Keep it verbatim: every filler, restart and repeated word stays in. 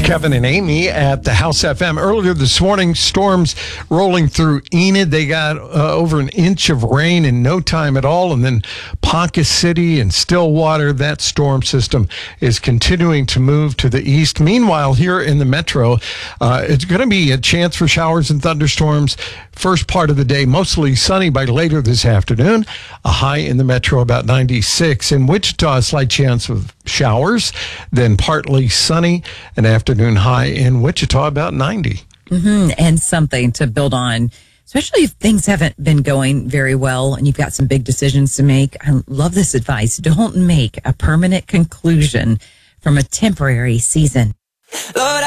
Kevin and Amy at the House F M. Earlier this morning, storms rolling through Enid. They got uh, over an inch of rain in no time at all. And then Ponca City and Stillwater, that storm system is continuing to move to the east. Meanwhile, here in the metro, uh, it's going to be a chance for showers and thunderstorms. First part of the day, mostly sunny by later this afternoon. A high in the metro about ninety-six. In Wichita, a slight chance of showers, then partly sunny. An afternoon high in Wichita about ninety. Mm-hmm. And something to build on, especially if things haven't been going very well and you've got some big decisions to make. I love this advice. Don't make a permanent conclusion from a temporary season. Lord,